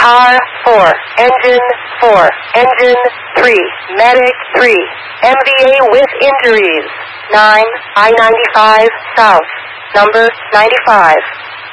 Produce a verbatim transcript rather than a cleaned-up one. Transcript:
car four, engine four, engine three, medic three, M V A with injuries, nine, I ninety-five south, number ninety-five.